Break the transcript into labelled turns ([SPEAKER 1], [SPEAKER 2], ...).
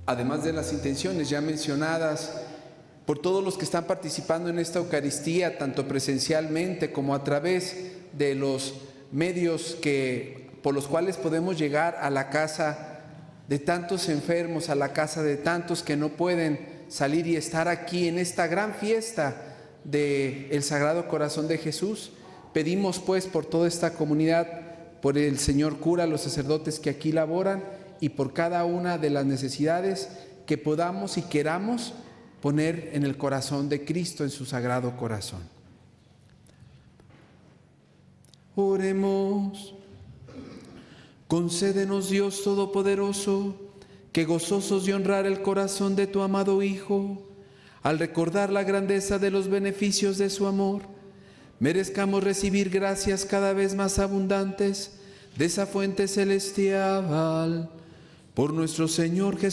[SPEAKER 1] además de las intenciones ya mencionadas, por todos los que están participando en esta Eucaristía, tanto presencialmente como a través de los medios por los cuales podemos llegar a la casa de tantos enfermos, a la casa de tantos que no pueden salir y estar aquí en esta gran fiesta del Sagrado Corazón de Jesús. Pedimos pues por toda esta comunidad, por el señor cura, los sacerdotes que aquí laboran y por cada una de las necesidades que podamos y queramos poner en el corazón de Cristo, en su Sagrado Corazón. Oremos. Concédenos, Dios Todopoderoso, que gozosos de honrar el corazón de tu amado Hijo, al recordar la grandeza de los beneficios de su amor, merezcamos recibir gracias cada vez más abundantes de esa fuente celestial. Por nuestro Señor Jesucristo,